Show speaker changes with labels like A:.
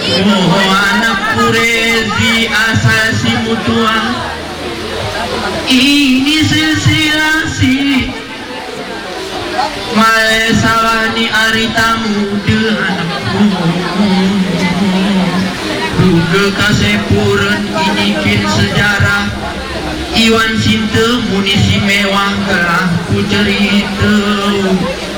A: Oh anak Kurezi asal si Mutuang, ini silsilasi Malesawani aritamu de anakku. Duga kasepuran ini kin sejarah Iwan Sinta munisi mewah telah ku cerita.